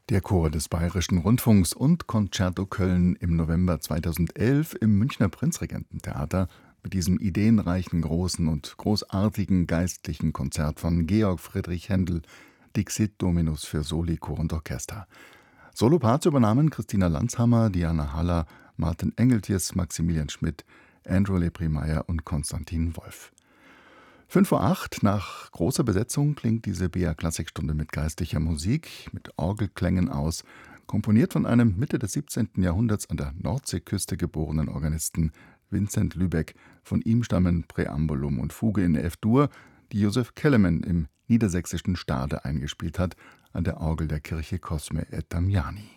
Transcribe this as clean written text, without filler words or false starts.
Der Chor des Bayerischen Rundfunks und Concerto Köln im November 2011 im Münchner Prinzregententheater mit diesem ideenreichen, großen und großartigen geistlichen Konzert von Georg Friedrich Händel, Dixit Dominus für Soli, Chor und Orchester. Soloparts übernahmen Christina Landshammer, Diana Haller, Martin Engeltjes, Maximilian Schmidt, Andrew Lepri-Meyer und Konstantin Wolf. 7:05 nach großer Besetzung klingt diese BR-Klassikstunde mit geistlicher Musik, mit Orgelklängen aus, komponiert von einem Mitte des 17. Jahrhunderts an der Nordseeküste geborenen Organisten Vincent Lübeck. Von ihm stammen Präambulum und Fuge in F-Dur, die Josef Kellermann im niedersächsischen Stade eingespielt hat, an der Orgel der Kirche Cosme et Damiani.